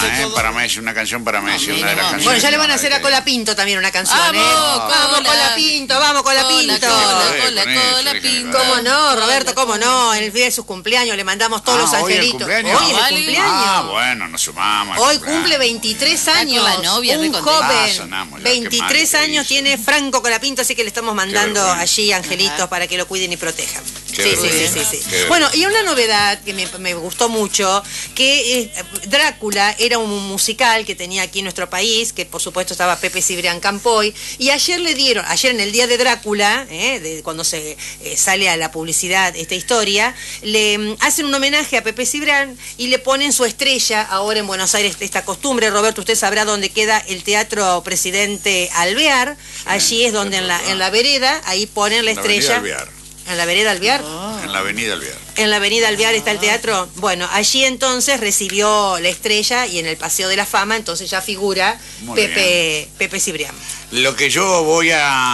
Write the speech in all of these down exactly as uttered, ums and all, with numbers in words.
¿eh? todo. Para Messi, una canción para Messi, No, una de las no, canciones. Bueno, ya le van a que hacer a Colapinto también una canción, Vamos, ¿eh? Cola. Vamos, Colapinto, vamos, Colapinto. Cola, Eh, cola, con eso, cola, déjame pinto. ver. ¿Cómo no, Roberto? Cola, ¿Cómo no? En el día de sus cumpleaños le mandamos todos Ah, los ¿hoy el angelitos. cumpleaños? Hoy es Vale. el cumpleaños. Ah, bueno, nos sumamos. Hoy cumpleaños. cumple veintitrés Está con años. la novia, re un contenta. Ah, joven. sonamos, ya, qué veintitrés mal que años hizo. tiene Franco Colapinto, así que le estamos mandando vergüenza. allí angelitos Ajá. para que lo cuiden y protejan. Qué Sí, sí, sí, vergüenza. sí, sí. Qué Bueno, y una novedad que me, me gustó mucho, que eh, Drácula era un musical que tenía aquí en nuestro país, que por supuesto estaba Pepe Cibrián Campoy, y ayer le dieron, ayer en el día de Drácula, eh, de, cuando se eh, sale a la publicidad esta historia, le mm, hacen un homenaje a Pepe Cibrián y le ponen su estrella ahora en Buenos Aires, esta costumbre. Roberto, usted sabrá dónde queda el Teatro Presidente Alvear, allí es donde en la, en la vereda, ahí ponen la En la avenida estrella. Alvear. ¿En la vereda Alvear? En la avenida Alvear. En la avenida Alvear está el teatro. Bueno, allí entonces recibió la estrella y en el Paseo de la Fama entonces ya figura Muy Pepe, Pepe Cibrián. Lo que yo voy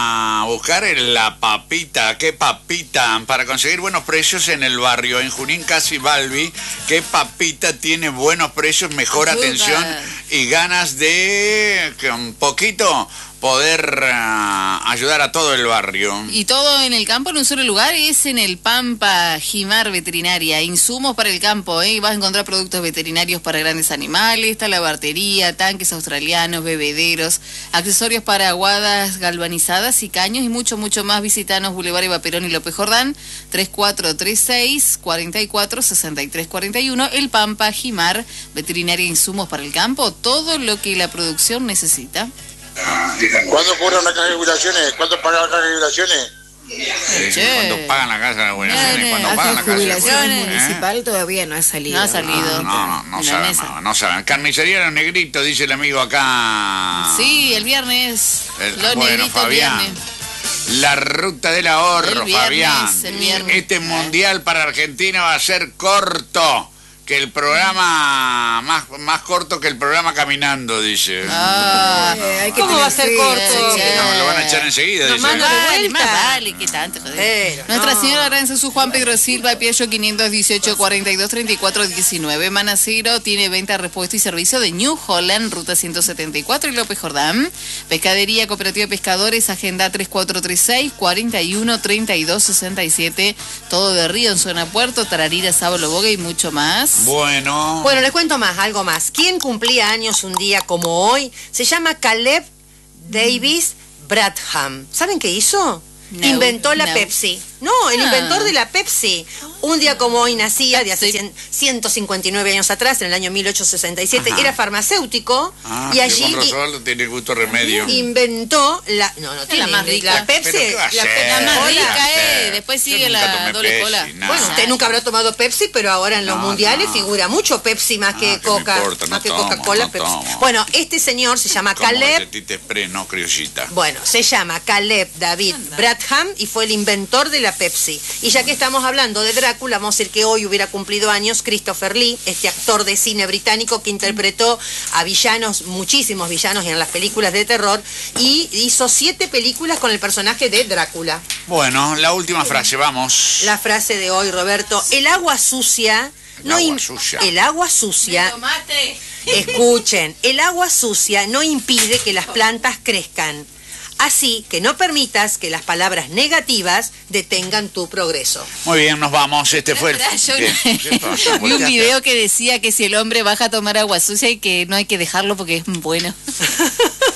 a buscar es la papita. ¿Qué papita? Para conseguir buenos precios en el barrio, en Junín Casi Balbi. ¿Qué papita tiene buenos precios, mejor Ayuda. atención y ganas de, que un poquito, poder uh, ayudar a todo el barrio? Y todo en el campo en un solo lugar, es en el Pampa Jimar Veterinaria. Insumos para el campo, ¿eh? Vas a encontrar productos veterinarios para grandes animales, talabartería, tanques australianos, bebederos, accesorios para aguadas galvanizadas y caños y mucho, mucho más. Visitanos Boulevard Eva Perón y López Jordán, tres cuatro tres seis, cuatro cuatro, seis tres cuatro uno. El Pampa Jimar Veterinaria, insumos para el campo, todo lo que la producción necesita. ¿Cuándo cobran la caja de jubilaciones? ¿Cuándo pagan la caja de jubilaciones? Eh, Che. Cuando pagan la casa de las jubilaciones, Nene, cuando hace pagan la casa de las jubilaciones jubilaciones, ¿eh? municipal todavía no ha salido. No ha salido. No, no, no En la saben, mesa. no, no saben. Carnicería Los Negritos, dice el amigo acá. Sí, el viernes. El- Los bueno, negritos Fabián. viernes. La ruta del ahorro, El viernes, Fabián. el viernes. Este mundial para Argentina va a ser corto. Que el programa más, más corto que el programa caminando, dice. Ah, Eh, hay que ¿Cómo va a ser tener fe, corto? che. No, lo van a echar enseguida, Nos dice. manda de vale, vuelta. más vale, qué tanto, joder. Pero Nuestra no. Señora Aranza su Juan Pedro Silva, Piello quinientos dieciocho, cuarenta y dos, treinta y cuatro, diecinueve. Manacero tiene venta, repuesto y servicio de New Holland, ruta ciento setenta y cuatro y López Jordán. Pescadería Cooperativa de Pescadores, agenda tres cuatro tres seis, cuarenta y uno, treinta y dos, sesenta y siete. Todo de Río en zona Puerto, Tararira, Sábalo, Boga y mucho más. Bueno. Bueno, les cuento más, algo más. ¿Quién cumplía años un día como hoy? Se llama Caleb Davis Bradham. ¿Saben qué hizo? No, Inventó la no. Pepsi. No, el Ah. inventor de la Pepsi. Un día como hoy nacía, de hace Sí. cien- ciento cincuenta y nueve años atrás, en el año mil ochocientos sesenta y siete. Ajá. Era farmacéutico Ah, y que allí con i- razón tiene gusto remedio. inventó la... No, no, tiene más rica. La Pepsi... ¿Pero qué va a la ser? Pepsi La más Cola. rica, Sí. eh. Después Yo sigue nunca la tomé doble Pepsi, cola. nada. Bueno, usted nunca habrá tomado Pepsi, pero ahora en los No, mundiales no. figura mucho Pepsi más Ah, que ¿qué me Coca, importa? No más que tomo, Coca-Cola, no Pepsi. tomo. Bueno, este señor se llama Como Caleb, galletita express, no criollita. bueno, se llama Caleb David Bradham y fue el inventor de la Pepsi. Y ya que estamos hablando de Drácula, vamos a decir que hoy hubiera cumplido años Christopher Lee, este actor de cine británico que interpretó a villanos, muchísimos villanos en las películas de terror, y hizo siete películas con el personaje de Drácula. Bueno, la última frase, vamos. La frase de hoy, Roberto, el agua sucia... El no agua im- sucia. El agua sucia... Tomate. Escuchen, el agua sucia no impide que las plantas crezcan. Así que no permitas que las palabras negativas detengan tu progreso. Muy bien, nos vamos. Este fue el... Esperá, yo ¿Qué? ¿Qué pasa? vi un Volteaste. video que decía que si el hombre baja a tomar agua sucia y que no hay que dejarlo porque es bueno.